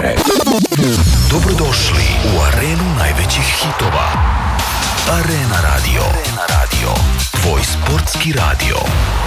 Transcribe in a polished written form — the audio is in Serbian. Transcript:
premijere. Dobrodošli u arenu najvećih hitova. Arena Radio. Tvoj sportski radio.